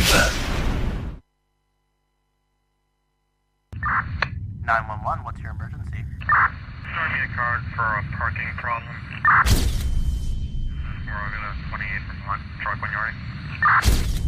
911, what's your emergency? Start me a card for a parking problem. We're over to 28 Vermont, truck when you're ready.